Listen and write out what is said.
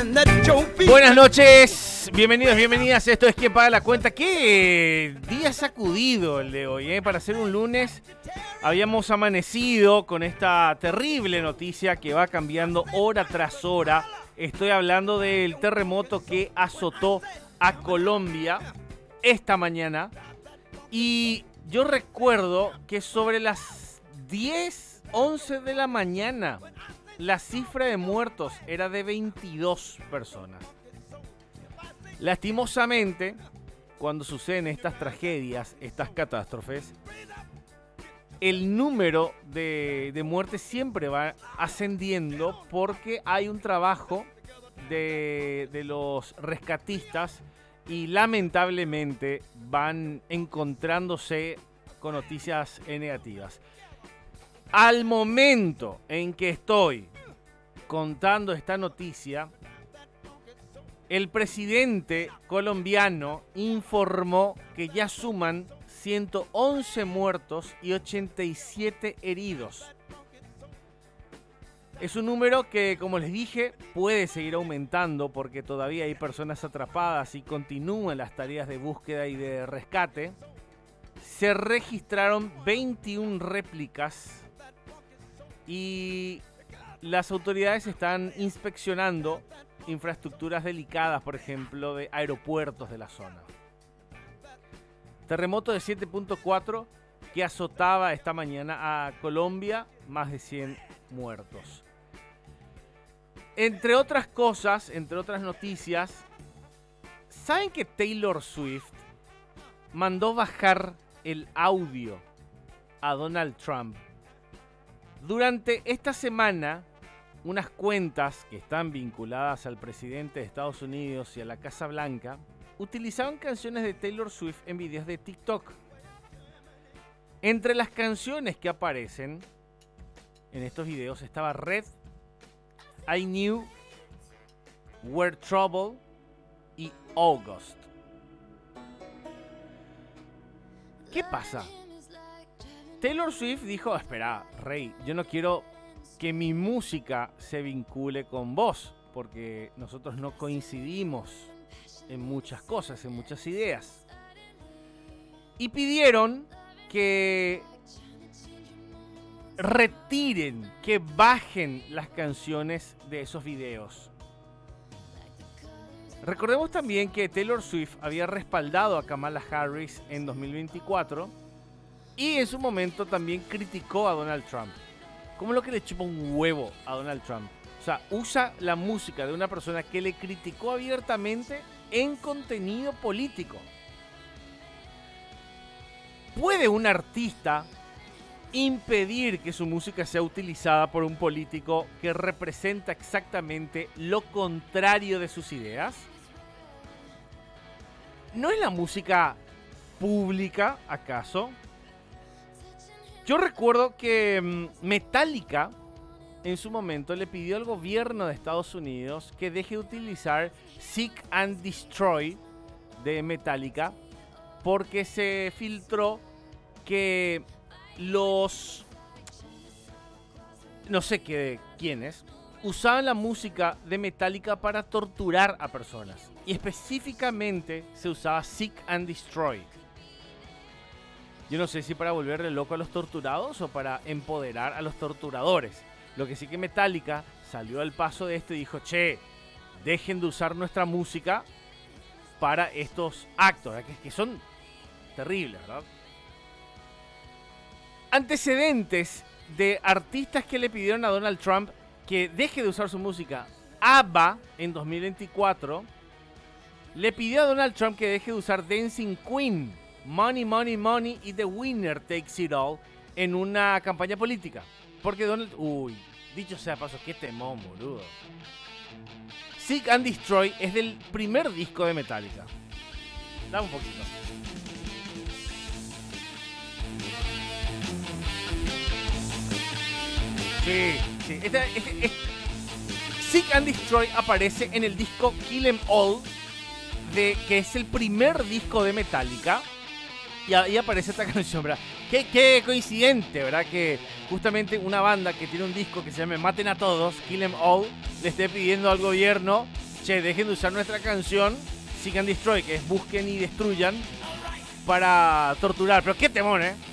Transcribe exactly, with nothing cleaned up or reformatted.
Buenas noches, bienvenidos, bienvenidas. Esto es Quien Paga la Cuenta. Qué día sacudido el de hoy, ¿eh? Para ser un lunes habíamos amanecido con esta terrible noticia que va cambiando hora tras hora. Estoy hablando del terremoto que azotó a Colombia esta mañana. Y yo recuerdo que sobre las diez, once de la mañana la cifra de muertos era de veintidós personas. Lastimosamente, cuando suceden estas tragedias, estas catástrofes, el número de, de muertes siempre va ascendiendo porque hay un trabajo de, de los rescatistas y lamentablemente van encontrándose con noticias negativas. Al momento en que estoy contando esta noticia, el presidente colombiano informó que ya suman ciento once muertos y ochenta y siete heridos. Es un número que, como les dije, puede seguir aumentando porque todavía hay personas atrapadas y continúan las tareas de búsqueda y de rescate. Se registraron veintiuna réplicas y las autoridades están inspeccionando infraestructuras delicadas, por ejemplo, de aeropuertos de la zona. Terremoto de siete punto cuatro que azotaba esta mañana a Colombia, más de cien muertos. Entre otras cosas, entre otras noticias, ¿saben que Taylor Swift mandó bajar el audio a Donald Trump? Durante esta semana, unas cuentas que están vinculadas al presidente de Estados Unidos y a la Casa Blanca utilizaban canciones de Taylor Swift en videos de TikTok. Entre las canciones que aparecen en estos videos estaba Red, I Knew, We're Trouble y August. ¿Qué pasa? Taylor Swift dijo, espera, Rey, yo no quiero que mi música se vincule con vos, porque nosotros no coincidimos en muchas cosas, en muchas ideas. Y pidieron que retiren, que bajen las canciones de esos videos. Recordemos también que Taylor Swift había respaldado a Kamala Harris en dos mil veinticuatro y en su momento también criticó a Donald Trump. Como lo que le chupa un huevo a Donald Trump. O sea, usa la música de una persona que le criticó abiertamente en contenido político. ¿Puede un artista impedir que su música sea utilizada por un político que representa exactamente lo contrario de sus ideas? ¿No es la música pública, acaso? Yo recuerdo que Metallica en su momento le pidió al gobierno de Estados Unidos que deje de utilizar Seek and Destroy de Metallica porque se filtró que los, no sé qué, quiénes, usaban la música de Metallica para torturar a personas. Y específicamente se usaba Seek and Destroy. Yo no sé si para volverle loco a los torturados o para empoderar a los torturadores. Lo que sí que Metallica salió al paso de esto y dijo, che, dejen de usar nuestra música para estos actos, ¿verdad? Que, que son terribles, ¿verdad? Antecedentes de artistas que le pidieron a Donald Trump que deje de usar su música. ABBA en dos mil veinticuatro le pidió a Donald Trump que deje de usar Dancing Queen, Money, Money, Money y The Winner Takes It All en una campaña política. Porque Donald... Uy, dicho sea paso, qué temón, boludo. Seek and Destroy es del primer disco de Metallica. Dame un poquito. Sí, sí. Este, este, este. Seek and Destroy aparece en el disco Kill 'Em All, de, que es el primer disco de Metallica. Y ahí aparece esta canción, ¿verdad? Qué, qué coincidente, ¿verdad? Que justamente una banda que tiene un disco que se llama Maten a Todos, Kill 'Em All, le esté pidiendo al gobierno che, dejen de usar nuestra canción Seek and Destroy, que es busquen y destruyan, para torturar. Pero qué temón, ¿eh?